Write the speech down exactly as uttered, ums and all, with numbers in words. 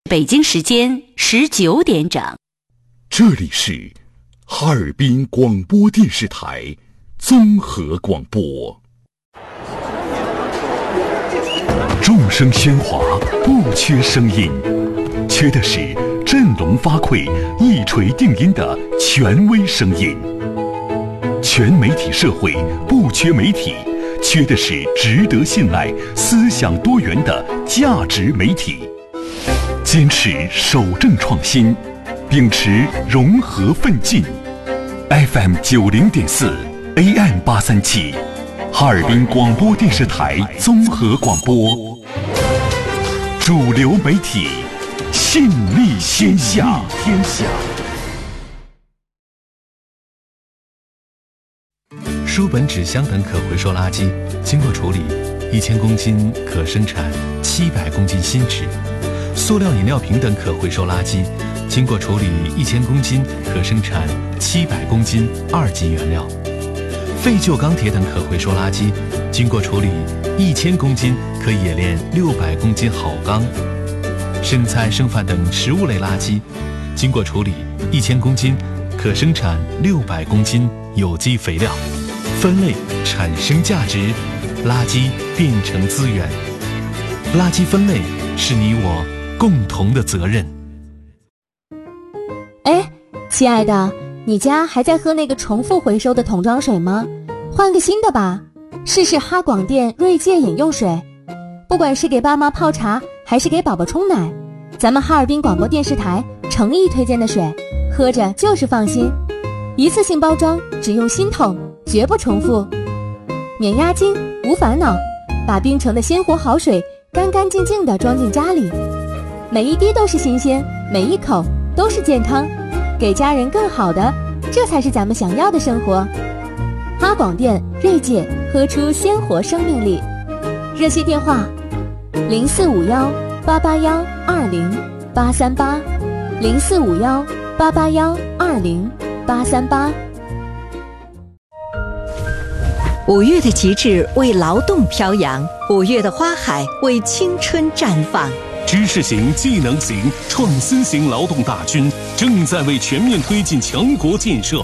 北京时间十九点整， 这里是哈尔滨广播电视台综合广播。众声喧哗，不缺声音，缺的是振聋发聩、一锤定音的权威声音。全媒体社会不缺媒体，缺的是值得信赖、思想多元的价值媒体。坚持守正创新，秉持融合奋进。F M 九零点四 A M 八三七，哈尔滨广播电视台综合广播，主流媒体，信力天下。天下。 书本、纸箱等可回收垃圾，经过处理，一千公斤可生产七百公斤新纸。塑料饮料瓶等可回收垃圾，经过处理一千公斤可生产七百公斤二级原料。废旧钢铁等可回收垃圾，经过处理一千公斤可冶炼六百公斤好钢。剩菜剩饭等食物类垃圾，经过处理一千公斤可生产六百公斤有机肥料。分类产生价值，垃圾变成资源。垃圾分类是你我共同的责任。 哎，亲爱的，你家还在喝那个重复回收的桶装水吗？换个新的吧，试试哈广电锐界饮用水。不管是给爸妈泡茶，还是给宝宝冲奶，咱们哈尔滨广播电视台诚意推荐的水，喝着就是放心。一次性包装，只用新桶，绝不重复，免押金，无烦恼，把冰城的鲜活好水干干净净地装进家里，每一滴都是新鲜，每一口都是健康，给家人更好的，这才是咱们想要的生活。哈广电锐界，喝出鲜活生命力。热线电话零四五幺八八幺二零八三八，零四五幺八八幺二零八三八。 五月的极致为劳动飘扬，五月的花海为青春绽放。 知识型、技能型、创新型劳动大军正在为全面推进强国建设